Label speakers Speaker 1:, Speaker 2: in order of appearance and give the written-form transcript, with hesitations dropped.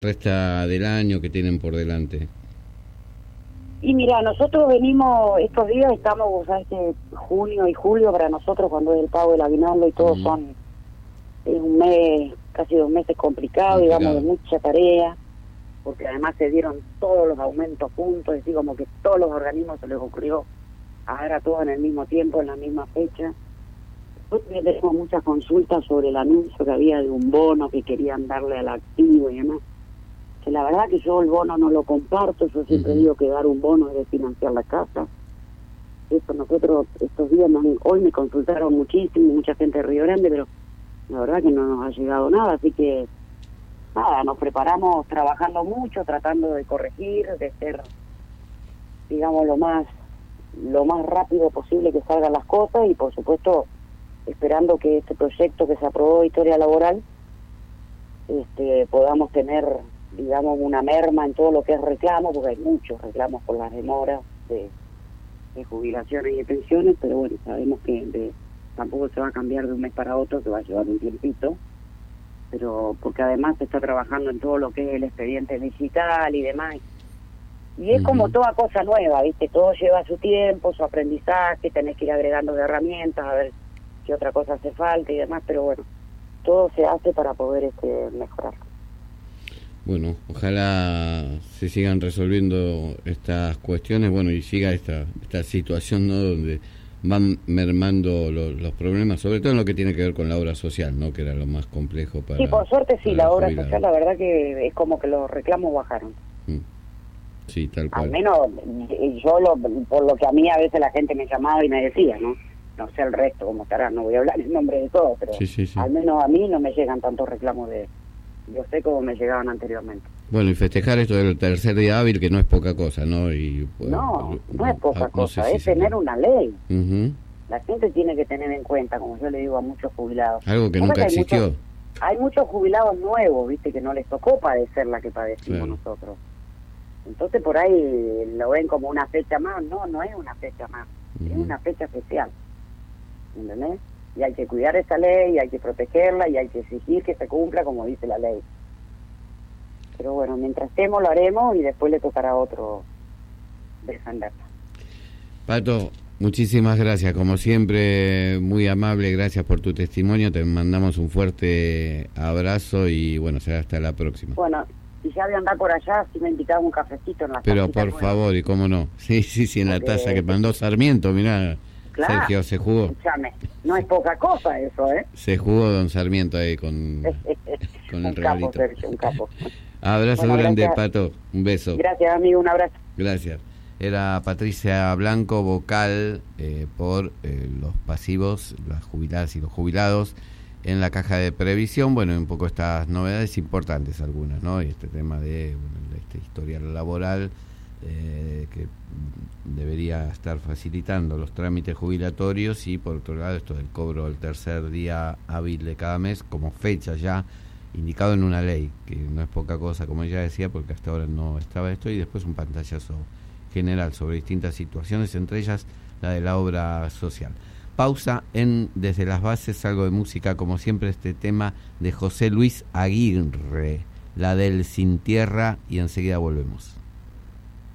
Speaker 1: resta del año que tienen por delante?
Speaker 2: Y mira, nosotros venimos, estos días estamos, vos sabés que junio y julio para nosotros, cuando es el pago del aguinaldo y todo, es un mes, casi 2 meses complicados, digamos, de mucha tarea, porque además se dieron todos los aumentos juntos, es decir, como que todos los organismos se les ocurrió ahora todo en el mismo tiempo, en la misma fecha. Nosotros también tenemos muchas consultas sobre el anuncio que había de un bono que querían darle al activo y demás, que la verdad que yo el bono no lo comparto. Yo siempre digo que dar un bono es de financiar la casa. Eso nosotros estos días, hoy me consultaron muchísimo, mucha gente de Río Grande, pero la verdad que no nos ha llegado nada, así que nada, nos preparamos trabajando mucho, tratando de corregir, de ser, digamos, lo más rápido posible que salgan las cosas, y por supuesto esperando que este proyecto que se aprobó de historia laboral podamos tener, digamos, una merma en todo lo que es reclamo, porque hay muchos reclamos por las demoras de jubilaciones y de pensiones, pero bueno, sabemos que tampoco se va a cambiar de un mes para otro, que va a llevar un tiempito, pero porque además se está trabajando en todo lo que es el expediente digital y demás, y es como toda cosa nueva, ¿viste? Todo lleva su tiempo, su aprendizaje, tenés que ir agregando de herramientas, a ver qué otra cosa hace falta y demás, pero bueno, todo se hace para poder mejorar.
Speaker 1: Bueno, ojalá se sigan resolviendo estas cuestiones, bueno, y siga esta situación, ¿no?, donde van mermando los problemas, sobre todo en lo que tiene que ver con la obra social, ¿no?, que era lo más complejo para...
Speaker 2: Sí, por suerte sí, la obra
Speaker 1: jubilados.
Speaker 2: social, la verdad que es como que los reclamos bajaron.
Speaker 1: Sí, tal cual.
Speaker 2: Al menos yo, por lo que a mí a veces la gente me llamaba y me decía, ¿no? No sé el resto cómo estará, no voy a hablar en nombre de todos, pero sí. Al menos a mí no me llegan tantos reclamos yo sé cómo me llegaban anteriormente.
Speaker 1: Bueno, y festejar esto del tercer día hábil, que no es poca cosa, ¿no? Y,
Speaker 2: no es poca cosa, es tener una ley. La gente tiene que tener en cuenta, como yo le digo a muchos jubilados.
Speaker 1: Algo que nunca existió.
Speaker 2: Hay muchos jubilados nuevos, ¿viste? Que no les tocó padecer la que padecimos nosotros. Entonces por ahí lo ven como una fecha más. No es una fecha más, es una fecha especial, ¿entendés? Y hay que cuidar esa ley, y hay que protegerla, y hay que exigir que se cumpla como dice la ley. Pero bueno, mientras estemos lo haremos, y después le tocará a otro defenderla.
Speaker 1: Pato, muchísimas gracias, como siempre, muy amable, gracias por tu testimonio, te mandamos un fuerte abrazo y bueno, será hasta la próxima.
Speaker 2: Bueno, y ya de andar por allá, si me invitaba un cafecito en la
Speaker 1: Pero por favor, y cómo no, sí, en la taza que mandó Sarmiento, mirá. Claro, Sergio, se jugó.
Speaker 2: Escúchame, no es poca cosa eso, ¿eh?
Speaker 1: Se jugó don Sarmiento ahí con el regalito.
Speaker 2: Un capo, Sergio, un capo.
Speaker 1: Abrazo grande, gracias. Pato, un beso.
Speaker 2: Gracias, amigo, un abrazo.
Speaker 1: Gracias. Era Patricia Blanco, vocal por los pasivos, las jubiladas y los jubilados en la Caja de Previsión. Bueno, un poco estas novedades importantes algunas, ¿no? Y este tema de este historial laboral que debería estar facilitando los trámites jubilatorios, y por otro lado esto del cobro del tercer día hábil de cada mes como fecha ya indicado en una ley, que no es poca cosa, como ella decía, porque hasta ahora no estaba esto, y después un pantallazo general sobre distintas situaciones, entre ellas la de la obra social. Pausa en Desde las Bases, algo de música, como siempre, este tema de José Luis Aguirre, la del Sin Tierra, y enseguida volvemos.